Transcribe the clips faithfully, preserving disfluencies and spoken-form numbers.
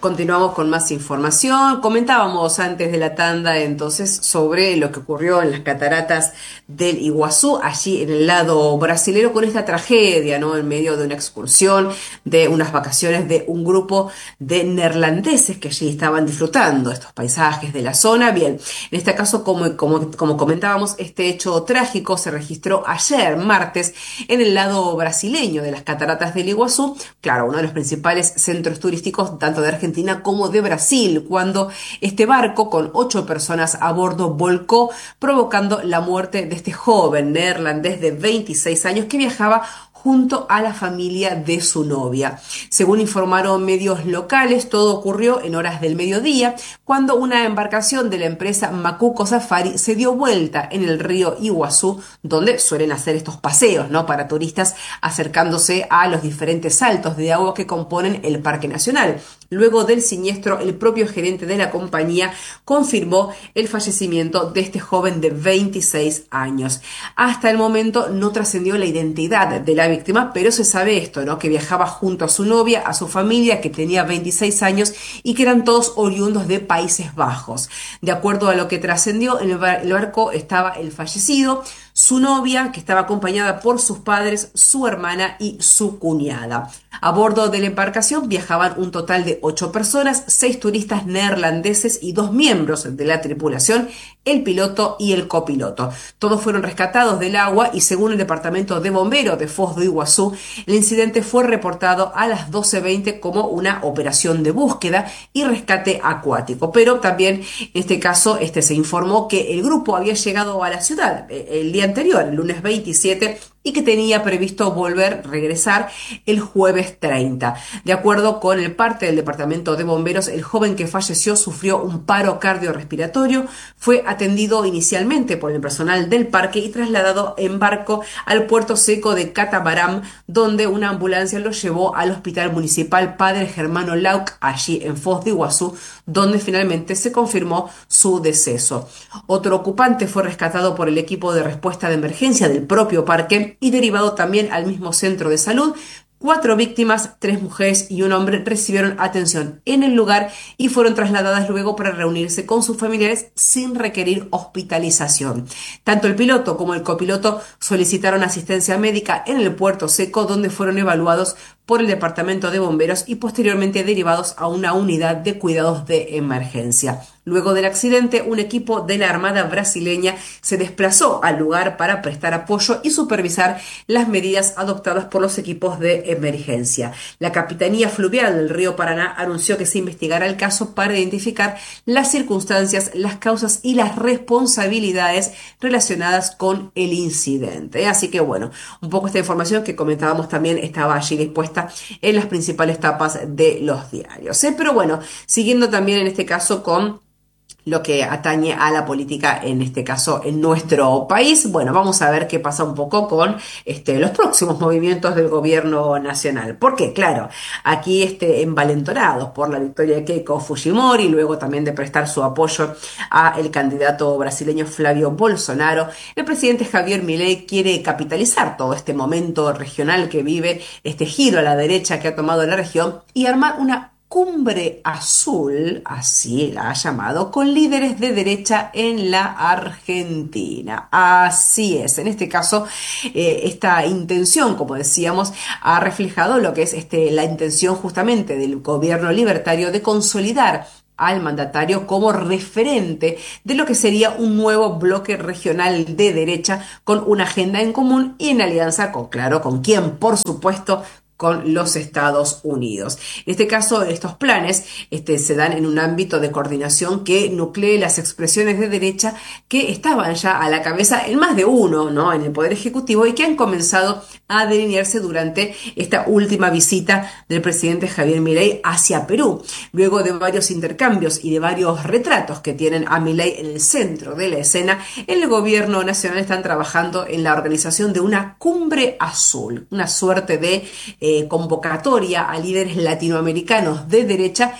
Continuamos con más información. Comentábamos antes de la tanda entonces sobre lo que ocurrió en las cataratas del Iguazú, allí en el lado brasilero, con esta tragedia, ¿no? En medio de una excursión, de unas vacaciones de un grupo de neerlandeses que allí estaban disfrutando estos paisajes de la zona. Bien, en este caso, como, como, como comentábamos, este hecho trágico se registró ayer, martes, en el lado brasileño de las cataratas del Iguazú, claro, uno de los principales centros turísticos tanto de Argentina como de Brasil, cuando este barco con ocho personas a bordo volcó, provocando la muerte de este joven neerlandés de veintiséis años que viajaba junto a la familia de su novia. Según informaron medios locales, todo ocurrió en horas del mediodía, cuando una embarcación de la empresa Macuco Safari se dio vuelta en el río Iguazú, donde suelen hacer estos paseos, ¿no? Para turistas acercándose a los diferentes saltos de agua que componen el Parque Nacional. Luego del siniestro, el propio gerente de la compañía confirmó el fallecimiento de este joven de veintiséis años. Hasta el momento no trascendió la identidad de la víctima, pero se sabe esto, ¿no? Que viajaba junto a su novia, a su familia, que tenía veintiséis años y que eran todos oriundos de Países Bajos. De acuerdo a lo que trascendió, en el barco estaba el fallecido, su novia, que estaba acompañada por sus padres, su hermana y su cuñada. A bordo de la embarcación viajaban un total de ocho personas, seis turistas neerlandeses y dos miembros de la tripulación, el piloto y el copiloto. Todos fueron rescatados del agua y, según el departamento de bomberos de Foz do Iguazú, el incidente fue reportado a las doce veinte como una operación de búsqueda y rescate acuático. Pero también en este caso este, se informó que el grupo había llegado a la ciudad el día anterior, el lunes veintisiete, y que tenía previsto volver, regresar el jueves treinta. De acuerdo con el parte del departamento de bomberos, el joven que falleció sufrió un paro cardiorrespiratorio, fue atendido inicialmente por el personal del parque y trasladado en barco al puerto seco de Catamarán, donde una ambulancia lo llevó al Hospital Municipal Padre Germano Lauc, allí en Foz do Iguazú, donde finalmente se confirmó su deceso. Otro ocupante fue rescatado por el equipo de respuesta de emergencia del propio parque y derivado también al mismo centro de salud. Cuatro víctimas, tres mujeres y un hombre, recibieron atención en el lugar y fueron trasladadas luego para reunirse con sus familiares sin requerir hospitalización. Tanto el piloto como el copiloto solicitaron asistencia médica en el puerto seco, donde fueron evaluados por el departamento de bomberos y posteriormente derivados a una unidad de cuidados de emergencia. Luego del accidente, un equipo de la Armada brasileña se desplazó al lugar para prestar apoyo y supervisar las medidas adoptadas por los equipos de emergencia. La Capitanía Fluvial del Río Paraná anunció que se investigará el caso para identificar las circunstancias, las causas y las responsabilidades relacionadas con el incidente. Así que bueno, un poco esta información que comentábamos también estaba allí dispuesta en las principales tapas de los diarios. ¿eh? Pero bueno, siguiendo también en este caso con lo que atañe a la política, en este caso en nuestro país. Bueno, vamos a ver qué pasa un poco con este, los próximos movimientos del gobierno nacional. Porque, claro, aquí este, envalentonados por la victoria de Keiko Fujimori, luego también de prestar su apoyo a el candidato brasileño Flavio Bolsonaro, el presidente Javier Milei quiere capitalizar todo este momento regional que vive, este giro a la derecha que ha tomado la región, y armar una Cumbre Azul, así la ha llamado, con líderes de derecha en la Argentina. Así es, en este caso, eh, esta intención, como decíamos, ha reflejado lo que es este, la intención justamente del gobierno libertario de consolidar al mandatario como referente de lo que sería un nuevo bloque regional de derecha con una agenda en común y en alianza con, claro, con quien, por supuesto, con los Estados Unidos. En este caso, estos planes este, se dan en un ámbito de coordinación que nuclee las expresiones de derecha que estaban ya a la cabeza en más de uno, ¿no? En el Poder Ejecutivo y que han comenzado a delinearse durante esta última visita del presidente Javier Milei hacia Perú. Luego de varios intercambios y de varios retratos que tienen a Milei en el centro de la escena, en el gobierno nacional están trabajando en la organización de una Cumbre Azul, una suerte de eh, convocatoria a líderes latinoamericanos de derecha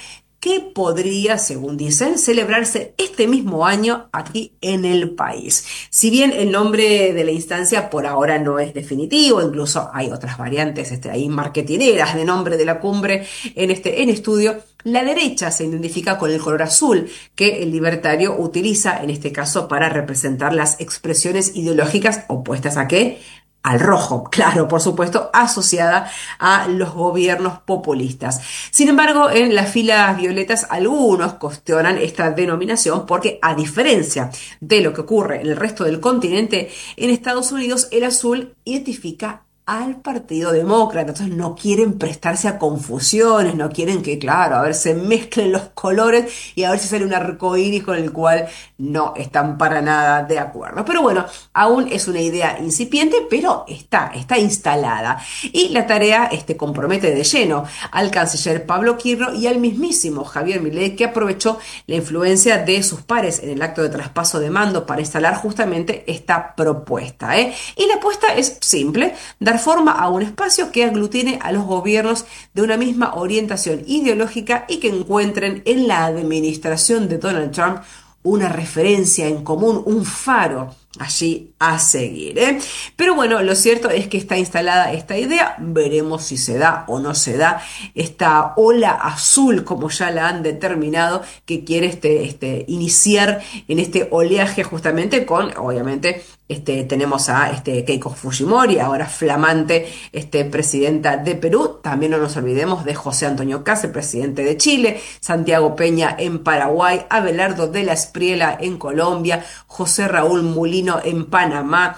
que podría, según dicen, celebrarse este mismo año aquí en el país. Si bien el nombre de la instancia por ahora no es definitivo, incluso hay otras variantes este, ahí marketineras de nombre de la cumbre en, este, en estudio, la derecha se identifica con el color azul que el libertario utiliza en este caso para representar las expresiones ideológicas opuestas a qué? Al rojo, claro, por supuesto, asociada a los gobiernos populistas. Sin embargo, en las filas violetas algunos cuestionan esta denominación porque, a diferencia de lo que ocurre en el resto del continente, en Estados Unidos el azul identifica al Partido Demócrata, entonces no quieren prestarse a confusiones, no quieren que, claro, a ver, se mezclen los colores y a ver si sale un arcoíris con el cual no están para nada de acuerdo. Pero bueno, aún es una idea incipiente, pero está, está instalada. Y la tarea este, compromete de lleno al canciller Pablo Quirro y al mismísimo Javier Milei, que aprovechó la influencia de sus pares en el acto de traspaso de mando para instalar justamente esta propuesta, ¿eh? Y la apuesta es simple: dar forma a un espacio que aglutine a los gobiernos de una misma orientación ideológica y que encuentren en la administración de Donald Trump una referencia en común, un faro allí a seguir, ¿eh? Pero bueno, lo cierto es que está instalada esta idea, veremos si se da o no se da esta ola azul, como ya la han determinado, que quiere este, este, iniciar en este oleaje justamente con, obviamente, este, tenemos a este, Keiko Fujimori, ahora flamante este, presidenta de Perú. También no nos olvidemos de José Antonio Kast, el presidente de Chile, Santiago Peña en Paraguay, Abelardo de la Espriella en Colombia, José Raúl Mulino en Panamá,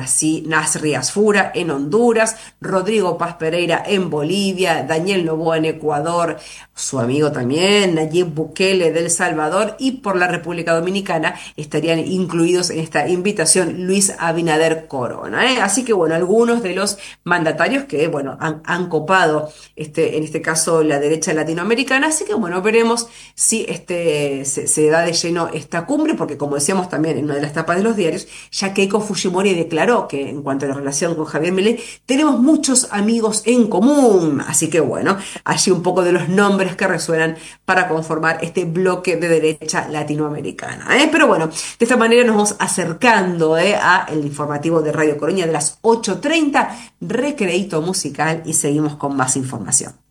Nasri Asfura en Honduras, Rodrigo Paz Pereira en Bolivia, Daniel Noboa en Ecuador, su amigo también, Nayib Bukele de El Salvador, y por la República Dominicana estarían incluidos en esta invitación Luis Abinader Corona, ¿eh? Así que bueno, algunos de los mandatarios que bueno han, han copado este, en este caso la derecha latinoamericana, así que bueno, veremos si este, se, se da de lleno esta cumbre, porque como decíamos también en una de las tapas de los diarios, ya Keiko Fujimori declaró que en cuanto a la relación con Javier Milei, tenemos muchos amigos en común. Así que bueno, allí un poco de los nombres que resuenan para conformar este bloque de derecha latinoamericana, ¿eh? Pero bueno, de esta manera nos vamos acercando ¿eh? a el informativo de Radio Coruña de las ocho treinta, recreíto musical, y seguimos con más información.